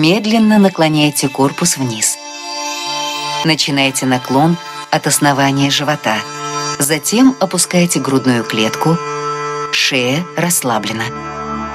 Медленно наклоняйте корпус вниз. Начинайте наклон от основания живота. Затем опускайте грудную клетку. Шея расслаблена.